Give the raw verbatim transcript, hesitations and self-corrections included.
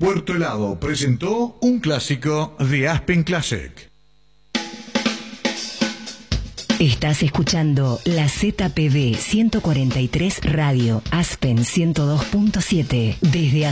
Puerto Helado presentó un clásico de Aspen Classic. Estás escuchando la Z P D ciento cuarenta y tres Radio Aspen ciento dos punto siete desde